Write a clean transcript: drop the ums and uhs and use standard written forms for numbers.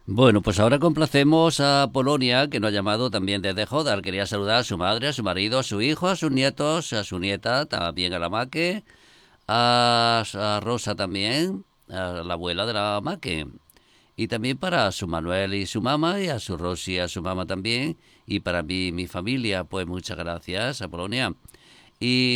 Bueno, pues ahora complacemos a Polonia, que nos ha llamado también desde Jodar. Quería saludar a su madre, a su marido, a su hijo, a sus nietos, a su nieta, también a la Maque, a Rosa también, a la abuela de la Maque. Y también para su Manuel y su mamá, y a su Rosy y a su mamá también. Y para mí, mi familia, pues muchas gracias a Polonia. Y